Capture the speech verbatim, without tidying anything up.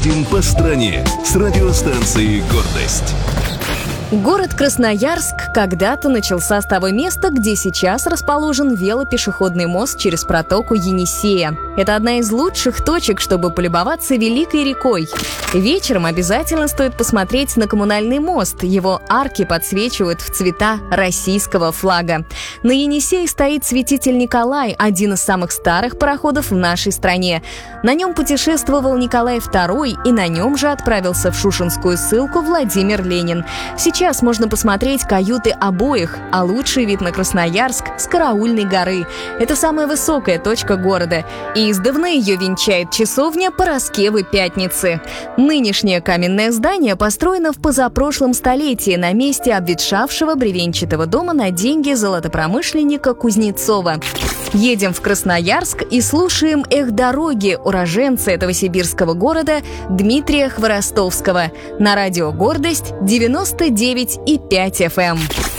Едем по стране с радиостанцией «Гордость». Город Красноярск когда-то начался с того места, где сейчас расположен велопешеходный мост через протоку Енисея. Это одна из лучших точек, чтобы полюбоваться великой рекой. Вечером обязательно стоит посмотреть на коммунальный мост. Его арки подсвечивают в цвета российского флага. На Енисее стоит святитель Николай, один из самых старых пароходов в нашей стране. На нем путешествовал Николай второй, и на нем же отправился в Шушенскую ссылку Владимир Ленин. Сейчас можно посмотреть каюты обоих, а лучший вид на Красноярск с Караульной горы. Это самая высокая точка города, и издавна ее венчает часовня Параскевы Пятницы. Нынешнее каменное здание построено в позапрошлом столетии на месте обветшавшего бревенчатого дома на деньги золотопромышленника Кузнецова. Едем в Красноярск и слушаем «Эх, дороги» уроженца этого сибирского города Дмитрия Хворостовского на радио «Гордость» девяносто девять и пять эф эм.